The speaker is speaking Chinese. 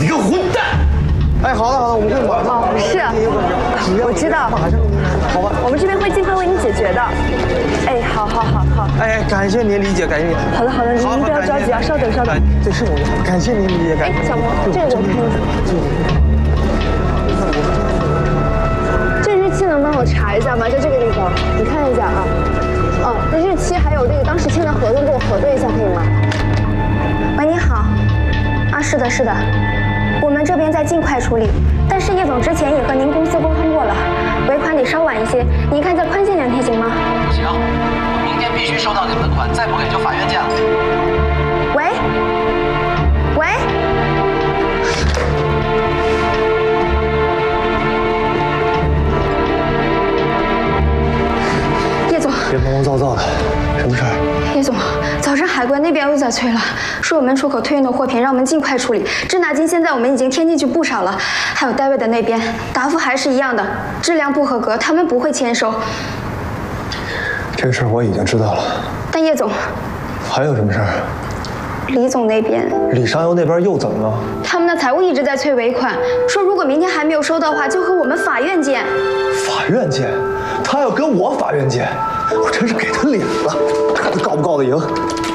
你个混蛋！哎，好了，我们会马上。 哦，是，我知道。 马上，好吧。 我们这边会尽快为您解决的。哎，好。 哎，感谢您理解，感谢您。 好的，您不要着急啊，稍等。 这是我的，感谢您理解，感谢。 哎，小萌，这个我看一下。这日期能帮我查一下吗？在这个地方，你看一下啊。这日期还有这个当时签的合同，给我核对一下，可以吗？喂，你好。啊，是的，我们这边在尽快处理，但是叶总之前也和您公司沟通过了，尾款得稍晚一些，您看再宽限2天行吗？ 行，我明天必须收到你们的款，再不给就法院见了。 喂，叶总， 别忙忙躁躁的，什么事儿？ 叶总，早上海关那边又在催了，说我们出口退运的货品让我们尽快处理。滞纳金现在我们已经添进去不少了，还有戴维的那边答复还是一样的，质量不合格，他们不会签收。 这个事儿我已经知道了。 但叶总， 还有什么事儿？ 李总那边， 李商游那边又怎么了？ 他们的财务一直在催尾款，说如果明天还没有收到的话，就和我们法院见。 法院见？他要跟我法院见，我真是给他脸了，看他告不告得赢。